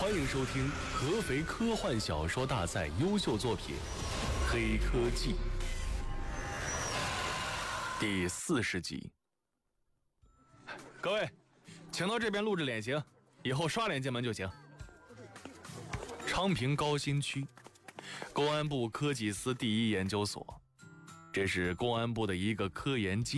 欢迎收听合肥科幻小说大赛优秀作品《黑科技》第40集。各位，请到这边录制脸型，以后刷脸进门就行。昌平高新区公安部科技司第1研究所，这是公安部的一个科研机